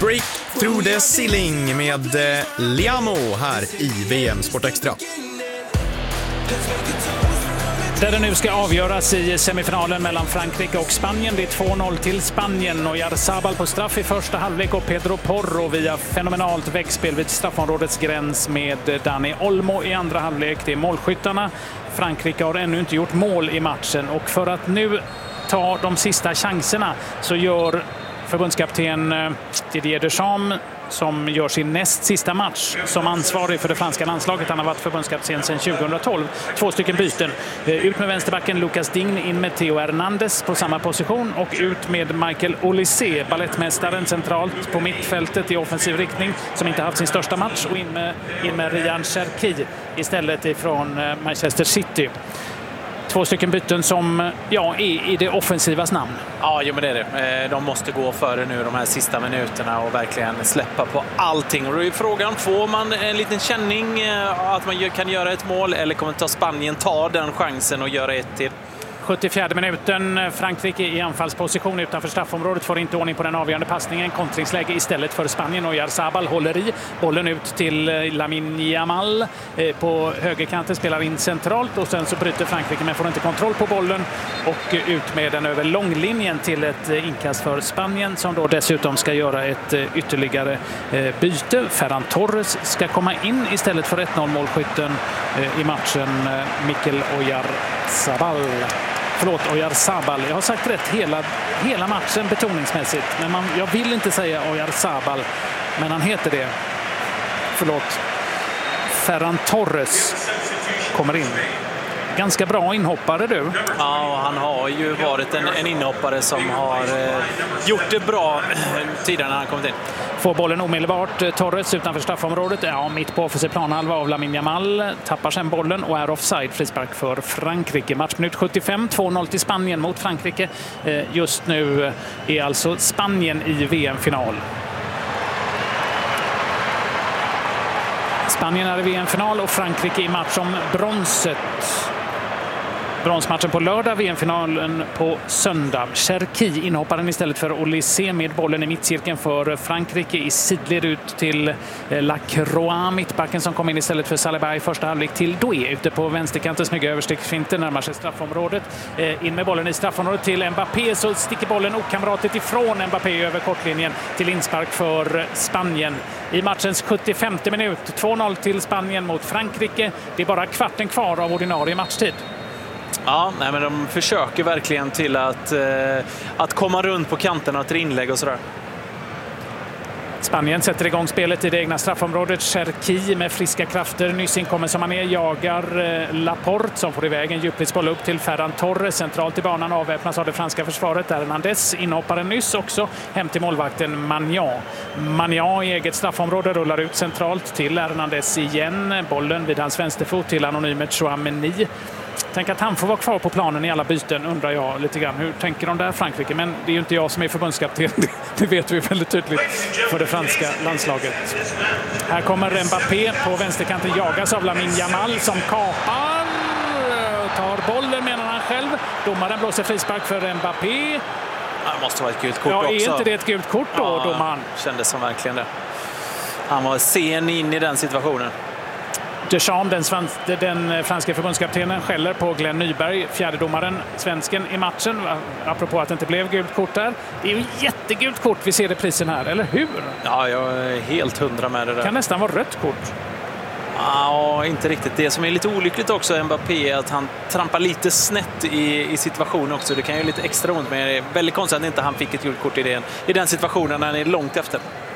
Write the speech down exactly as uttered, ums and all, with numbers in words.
Break Through the Ceiling med eh, Liamo här i V M Sport Extra. Där det nu ska avgöras i semifinalen mellan Frankrike och Spanien. Det är två noll till Spanien och Oyarzabal på straff i första halvlek och Pedro Porro via fenomenalt väggspel vid straffområdets gräns med Dani Olmo i andra halvlek. Det är målskyttarna. Frankrike har ännu inte gjort mål i matchen och för att nu ta de sista chanserna så gör förbundskapten Didier Deschamps, som gör sin näst sista match som ansvarig för det franska landslaget. Han har varit förbundskapten sedan tjugohundratolv. Två stycken byten. Ut med vänsterbacken Lucas Digne, in med Theo Hernandez på samma position och ut med Michael Olise, ballettmästaren centralt på mittfältet i offensiv riktning som inte haft sin största match, och in med, in med Ryan Cherki istället ifrån Manchester City. Två stycken byten som ja, är i det offensivas namn. Ja, jo, men det är det. De måste gå före nu de här sista minuterna och verkligen släppa på allting. Och då är frågan, får man en liten känning att man kan göra ett mål eller kommer ta Spanien ta den chansen och göra ett till? sjuttiofjärde minuten, Frankrike i anfallsposition utanför straffområdet, får inte ordning på den avgörande passningen. Kontringsläge istället för Spanien och Oyarzabal håller i. Bollen ut till Lamine Yamal på högerkanten, spelar in centralt och sen så bryter Frankrike men får inte kontroll på bollen och ut med den över långlinjen till ett inkast för Spanien som då dessutom ska göra ett ytterligare byte. Ferran Torres ska komma in istället för ett noll målskytten i matchen, Mikel Oyarzabal. Förlåt, Oyarzabal. Jag har sagt rätt hela, hela matchen betoningsmässigt. Men man, jag vill inte säga Oyarzabal, men han heter det. Förlåt. Ferran Torres kommer in. Ganska bra inhoppare du. Ja, han har ju varit en, en inhoppare som har eh, gjort det bra tidigare när han kommit in. Får bollen omedelbart. Torres utanför straffområdet. Ja, mitt på offensiv planhalva av Lamine Yamal. Tappar sen bollen och är offside. Frispark för Frankrike. Matchminut sjuttiofem. två noll till Spanien mot Frankrike. Eh, just nu är alltså Spanien i V M-final. Spanien är i V M-final och Frankrike i match om bronset. Bronsmatchen på lördag, V M-finalen på söndag. Cherki inhopparen istället för Olise med bollen i mittcirkeln för Frankrike i sidled ut till Lacroix, mittbacken som kom in istället för Saliba i första halvlek till Doué ute på vänsterkanten, smyga översticksfinter, närmar sig straffområdet. In med bollen i straffområdet till Mbappé, så sticker bollen okamratigt ifrån Mbappé över kortlinjen till inspark för Spanien. I matchens sjuttiofemte minut, två noll till Spanien mot Frankrike. Det är bara kvarten kvar av ordinarie matchtid. Ja, nej, men de försöker verkligen till att, eh, att komma runt på kanterna till inlägg och sådär. Spanien sätter igång spelet i det egna straffområdet. Cherki med friska krafter. Nyss inkommen som han är jagar eh, Laporte som får iväg en djupledsboll upp till Ferran Torres. Centralt i banan avväpnas av det franska försvaret. Hernandez inhopparen nyss också. Hem till målvakten Magnan. Magnan i eget straffområde rullar ut centralt till Hernandez igen. Bollen vid hans vänsterfot till anonymet Chouameni. Tänk att han får vara kvar på planen i alla byten, undrar jag lite grann. Hur tänker de där Frankrike? Men det är ju inte jag som är förbundskapten. Det vet vi väldigt tydligt för det franska landslaget. Här kommer Mbappé på vänsterkanten, jagas av Lamine Yamal som kapar. Tar bollen menar han själv. Domaren blåser frispark för Mbappé. Det måste vara ett gult kort ja, också. Är inte det ett gult kort då, ja, domaren? Kändes som verkligen det. Han var sen in i den situationen. Deschamps, den, svans, den franska förbundskaptenen, skäller på Glenn Nyberg, fjärdedomaren, svensken i matchen, apropå att det inte blev gult kort där. Det är ju jättegult kort vi ser i prisen här, eller hur? Ja, jag är helt hundra med det där. Kan nästan vara rött kort. Ja, inte riktigt. Det som är lite olyckligt också Mbappé är att han trampar lite snett i, i situationen också. Det kan ju lite extra ont, men det är väldigt konstigt att inte han fick ett gult kort i den, i den situationen när han är långt efter.